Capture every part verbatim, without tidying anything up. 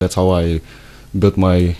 That's how I built my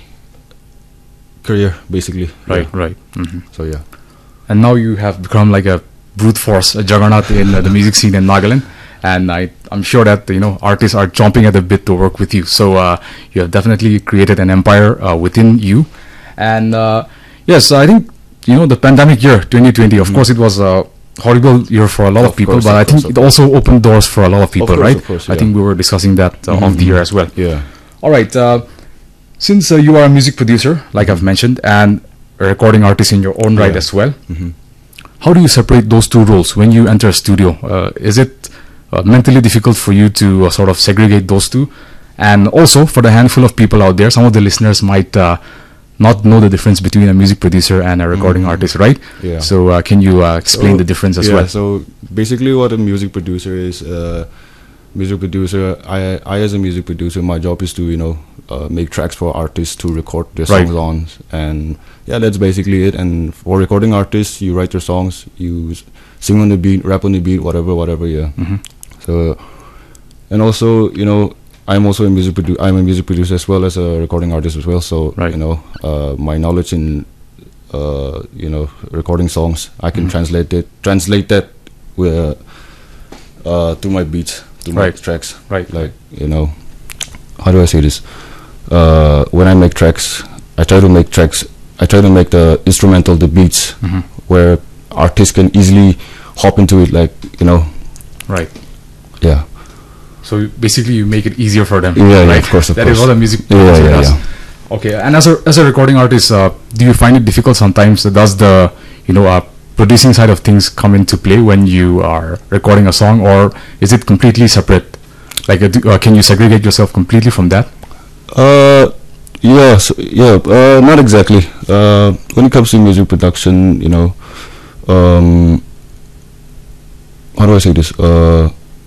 career, basically. Right, yeah. right. Mm-hmm. So yeah. And now you have become like a brute force, a juggernaut in uh, the music scene in Nagaland. And I, I'm sure that, you know, artists are chomping at the bit to work with you. So uh, you have definitely created an empire uh, within you. And uh, yes, I think, you know, the pandemic year, twenty twenty, of mm-hmm. course, it was a horrible year for a lot of, of people, course, but I think course, it also opened doors for a lot of people, of course, right? Of course, yeah. I think we were discussing that uh, mm-hmm. off the year as well. Yeah. All right. Uh, since uh, you are a music producer, like I've mentioned, and a recording artist in your own right yeah. as well, mm-hmm. how do you separate those two roles when you enter a studio? Uh, is it uh, mentally difficult for you to uh, sort of segregate those two? And also, for the handful of people out there, some of the listeners might uh, not know the difference between a music producer and a recording mm-hmm. artist, right? Yeah. So uh, can you uh, explain so, the difference as yeah, well? So basically what a music producer is, uh, music producer, I, I as a music producer, my job is to, you know, uh, make tracks for artists to record their right. songs on. And yeah, that's basically it. And for recording artists, you write your songs, you sing on the beat, rap on the beat, whatever, whatever, yeah. Mm-hmm. So, and also, you know, I'm also a music produ- I'm a music producer as well as a recording artist as well. So right. you know, uh, my knowledge in uh, you know recording songs, I can mm-hmm. translate it, translate that with, uh, to my beats, to my right. tracks. Right. Like you know, how do I say this? Uh, when I make tracks, I try to make tracks. I try to make the instrumental, the beats, mm-hmm. where artists can easily hop into it. Like you know. Right. Yeah. So basically, you make it easier for them. Yeah, right? yeah, of course, of that course. is what a music yeah, producer yeah, does. Yeah. Okay, and as a as a recording artist, uh, do you find it difficult sometimes? Does the you know uh, producing side of things come into play when you are recording a song, or is it completely separate? Like, uh, do, uh, can you segregate yourself completely from that? Uh, yeah, so, yeah, uh, not exactly. Uh, when it comes to music production, you know, um, how do I say this? Uh.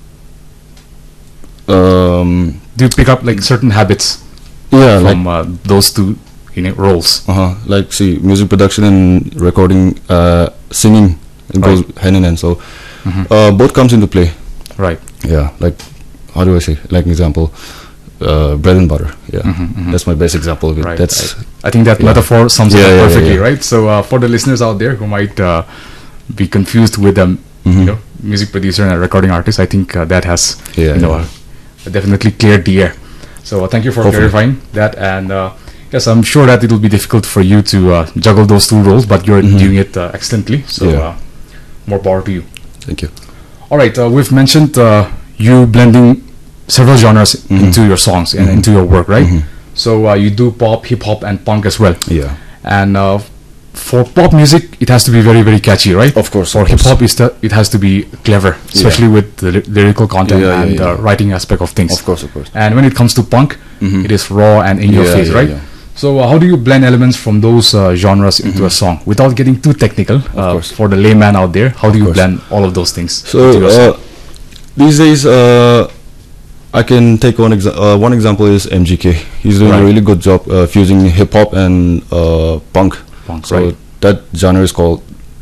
Um, do you pick up like certain habits yeah from like, uh, those two you know roles? Uh-huh. Like see, music production and recording, uh, singing, it right. goes hand in hand. So mm-hmm. uh, both comes into play. Right. Yeah. Like how do I say? Like an example, uh, bread and butter. Yeah. Mm-hmm, mm-hmm. That's my best example of it. Right, That's. right. I think that yeah. metaphor sums it yeah, up yeah, perfectly, yeah, yeah. right? So uh, for the listeners out there who might uh, be confused with them, mm-hmm. you know, music producer and a recording artist, I think uh, that has yeah, you know. Yeah. Uh, definitely cleared the air. So uh, thank you for Hopefully. clarifying that. And uh, yes, I'm sure that it will be difficult for you to uh, juggle those two roles, but you're mm-hmm. doing it uh, excellently. So yeah. uh, more power to you. Thank you. All right, uh, we've mentioned uh, you blending several genres mm-hmm. into your songs and mm-hmm. into your work, right? Mm-hmm. So uh, you do pop, hip hop, and punk as well. Yeah. And uh, for pop music, it has to be very, very catchy, right? Of course. For hip hop, it has to be clever, especially yeah. with the ly- lyrical content yeah, yeah, and yeah. uh, writing aspect of things. Of course, of course. And when it comes to punk, mm-hmm. it is raw and in yeah, your face, yeah, right? Yeah. So uh, how do you blend elements from those uh, genres into mm-hmm. a song without getting too technical? Uh, for the layman out there, how do you blend all of those things? So uh, these days, uh, I can take one exa- uh, one example is M G K. He's doing right. a really good job uh, fusing hip hop and uh, punk. Punk, so right. that genre is called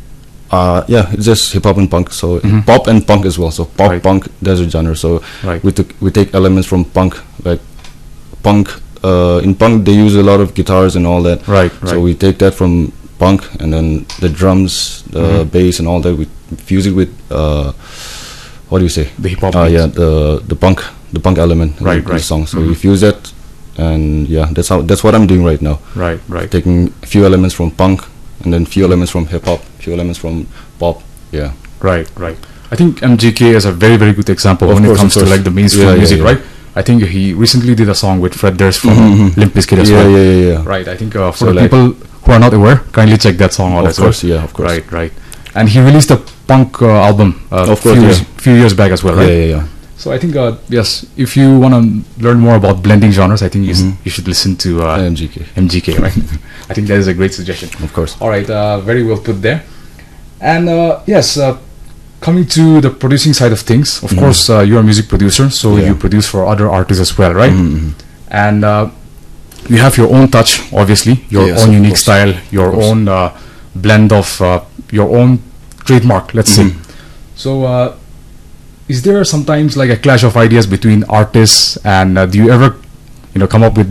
uh, yeah, it's just hip hop and punk. So mm-hmm. pop and punk as well. So pop, right. punk, there's a genre. So right. we took we take elements from punk, like punk. Uh, in punk, they use a lot of guitars and all that. Right. right. So we take that from punk, and then the drums, the mm-hmm. bass, and all that. We fuse it with uh, what do you say? The hip hop. Uh, yeah, the the punk, the punk element right, in right. the song. So mm-hmm. we fuse that, and yeah, that's how that's what I'm doing right now. Right, right. Taking a few elements from punk, and then few elements from hip hop, few elements from pop. Yeah. Right, right. I think M G K is a very, very good example of when course, it comes to like the mainstream yeah, music, yeah, yeah. right? I think he recently did a song with Fred Durst from mm-hmm. Limp Bizkit as yeah, well. Yeah, yeah, yeah. Right. I think uh, for so the like people who are not aware, kindly check that song out of as course, well. Yeah, of course. Right, right. And he released a punk uh, album uh, of course, few, yeah. years, few years back as well, right? Yeah, yeah, yeah. So I think uh, yes, if you want to learn more about blending genres, I think you, mm-hmm. s- you should listen to uh, M G K. M G K, right? I think that is a great suggestion. Of course. All right, uh, very well put there. And uh, yes, uh, coming to the producing side of things, of mm-hmm. course, uh, you're a music producer, so yeah. you produce for other artists as well, right? Mm-hmm. And uh, you have your own touch, obviously, your yes, own unique course. style, your own uh, blend of uh, your own trademark, let's mm-hmm. say. So, uh, is there sometimes like a clash of ideas between artists, and uh, do you ever you know come up with